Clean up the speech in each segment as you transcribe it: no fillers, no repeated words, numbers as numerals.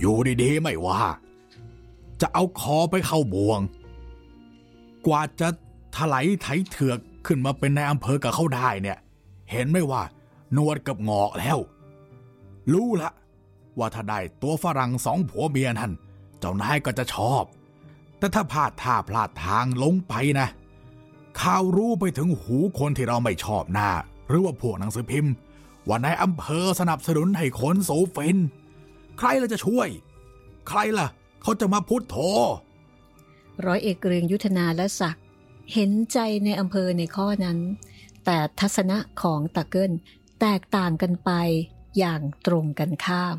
อยู่ดีๆไม่ว่าจะเอาคอไปเข้าบ่วงกว่าจะถลายไถเถือกขึ้นมาเป็นนายอำเภอกับเขาได้เนี่ยเห็นไหมว่าหนวดกับงอกแล้วรู้ละว่าถ้าได้ตัวฝรั่งสองผัวเมียนั่นเจ้านายก็จะชอบแต่ถ้าพลาดทางลงไปนะข่าวรู้ไปถึงหูคนที่เราไม่ชอบหน้าหรือว่าพวกหนังสือพิมพ์ว่านายอำเภอสนับสนุนให้คนโสเฟนใครล่ะจะช่วยใครล่ะเขาจะมาพุทโธร้อยเอกเกรียงยุทธนาและศักดิ์เห็นใจในอำเภอในข้อนั้นแต่ทัศนะของตาเกิลแตกต่างกันไปอย่างตรงกันข้าม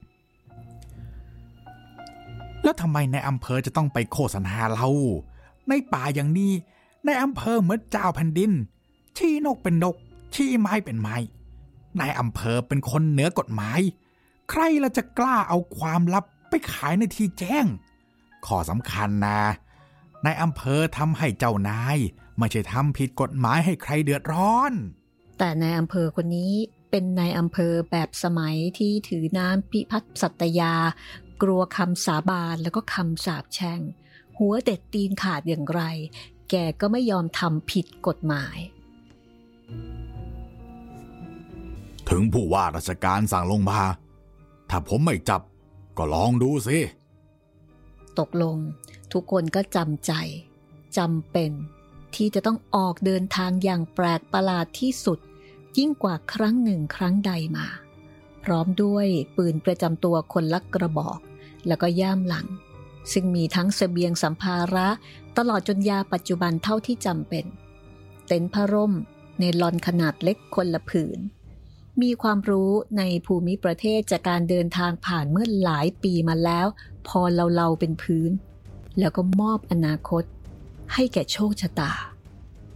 แล้วทำไมในอำเภอจะต้องไปโฆษณาเราในป่าอย่างนี้ในอำเภอเหมือนเจ้าแผ่นดินชี้นกเป็นนกชี้ไม้เป็นไม้นายอำเภอเป็นคนเหนือกฎหมายใครล่ะจะกล้าเอาความลับไปขายในที่แจ้งข้อสำคัญนะนายอำเภอทำให้เจ้านายไม่ใช่ทำผิดกฎหมายให้ใครเดือดร้อนแต่นายอำเภอคนนี้เป็นนายอำเภอแบบสมัยที่ถือน้ำพิพัฒน์สัตยากลัวคำสาบานแล้วก็คำสาปแช่งหัวเด็ดตีนขาดอย่างไรแกก็ไม่ยอมทำผิดกฎหมายถึงผู้ว่าราชการสั่งลงมาถ้าผมไม่จับก็ลองดูสิตกลงทุกคนก็จำใจจำเป็นที่จะต้องออกเดินทางอย่างแปลกประหลาดที่สุดยิ่งกว่าครั้งหนึ่งครั้งใดมาพร้อมด้วยปืนประจำตัวคนละกระบอกแล้วก็ย่ามหลังซึ่งมีทั้งเสบียงสัมภาระตลอดจนยาปัจจุบันเท่าที่จำเป็นเต็นท์ผ้าร่มในลอนขนาดเล็กคนละผืนมีความรู้ในภูมิประเทศจากการเดินทางผ่านเมื่อหลายปีมาแล้วพอเราเป็นพื้นแล้วก็มอบอนาคตให้แก่โชคชะตา